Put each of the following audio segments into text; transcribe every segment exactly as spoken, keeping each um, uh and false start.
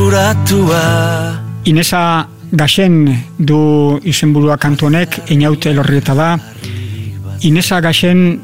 inguratua. Inesa Gaxen du izenburua kantu honek, Inaute Elorrieta da. Inesa Gaxen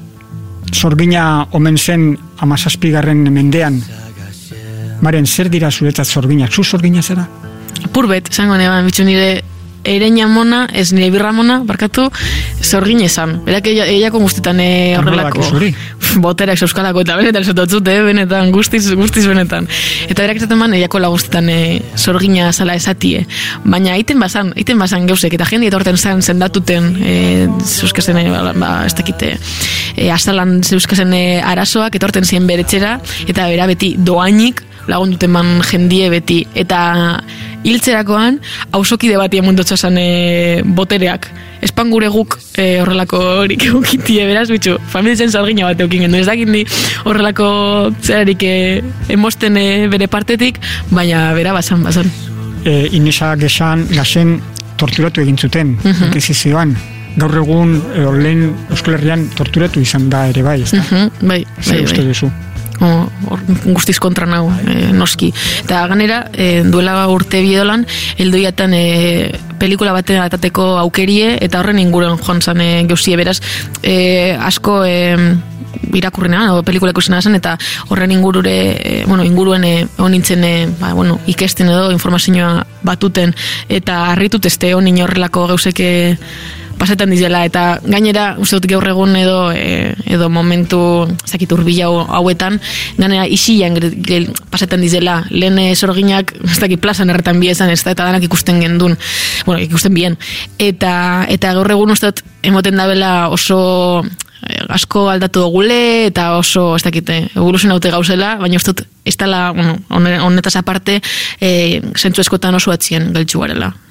sorgina omen zen hamazazpigarren mendean. Maren, zer dira zuretzat sorginak? Zu sorgina zera? Purbet, zango neban, bitxu nire ereina mona, ez nire birra mona, barkatu, zorgin esan. Berak eiako guztetan e, horrelako boterak euskalako, eta benetan esototzute, eh, benetan, guztiz, guztiz benetan. Eta berak esaten man, eiako laguztetan e, zorgina zala esatie. Baina iten bazan, iten bazan geusek, eta jende etorten zen zendatuten, e, zeuskazen, e, ba, ez dakite, e, azalan zeuskazen e, arazoak, etorten ziren beretxera, eta bera beti doainik, lagunduten man jendie beti, eta hiltzerakoan hausokide bati emundotxasan e, botereak. Espan gure guk e, horrelako horik eukitie, beraz, bitxu, familitzen salgina bat eukin gendu. Ez dakindi horrelako zerarik e, emosten e, bere partetik, baina bera basan, basan. E, Inesa Gaxen, Gaxen torturatu egin zuten, uh-huh. Inkisizioan. Gaur egun, e, lehen Euskal Herrian torturatu izan da ere bai, ez da? Uh-huh. Bai, bai, uste bai. duzu? Oh, guztiz kontra nago, e, noski. Eta ganera, e, duela urte biedolan, helduiatan e, pelikula baten atateko aukerie, eta horren inguruan joan zan e, geuzie, beraz, e, asko e, irakurrena, o pelikula ikusena zen, eta horren ingurure, e, bueno, inguruen e, honintzen, e, ba, bueno, ikesten edo informazioa batuten, eta harritut este honin horrelako gauzeke pasetan dizela, eta gainera uste dut gaur egun edo e, edo momentu zakit urbila hauetan, gainera isian pasetan dizela, lehen sorginak ez dakit plazan erretan biezan, ez da, eta danak ikusten gendun, bueno, ikusten bien, eta, eta gaur egun uste dut emoten dabela oso asko aldatu dugule, eta oso, ez dakite, evoluzen haute gauzela, baina uste dut, ez dela, bueno, honetaz aparte, e, zentzu eskotan oso atzien galtxu garela.